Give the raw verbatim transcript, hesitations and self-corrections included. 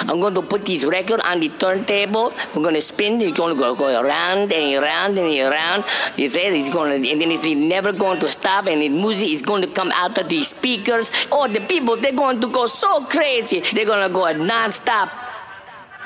I'm going to put this record on the turntable. We're going to spin. It's going to go, go around and around and around. You say it's going to, and then it's never going to stop. And the music is going to come out of these speakers. Oh, the people, they're going to go so crazy. They're going to go non-stop.